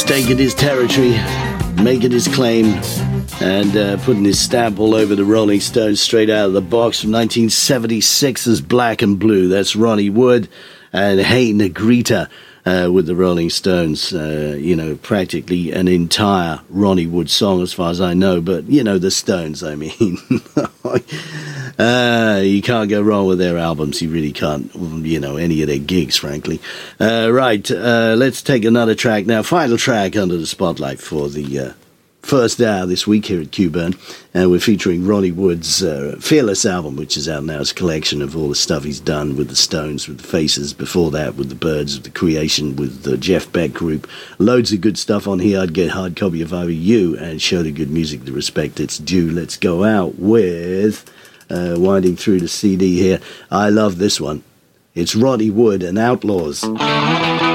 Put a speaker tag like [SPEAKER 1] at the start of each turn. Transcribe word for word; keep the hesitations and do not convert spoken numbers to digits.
[SPEAKER 1] staking his territory, making his claim, and uh, putting his stamp all over the Rolling Stones straight out of the box from nineteen seventy-six's Black and Blue. That's Ronnie Wood and Hey Negrita uh, with the Rolling Stones. Uh, you know, practically an entire Ronnie Wood song as far as I know, but, you know, the Stones, I mean. Uh, you can't go wrong with their albums. You really can't, you know, any of their gigs, frankly. Uh, right, uh, let's take another track now. Final track under the spotlight for the uh, first hour this week here at Q-Burn. And we're featuring Ronnie Wood's uh, Fearless album, which is out now. It's a collection of all the stuff he's done with the Stones, with the Faces, before that with the Byrds, with the Creation, with the Jeff Beck Group. Loads of good stuff on here. I'd get hard copy if I were you and show the good music the respect it's due. Let's go out with... Uh, winding through the C D here. I love this one. It's Ronnie Wood and Outlaws.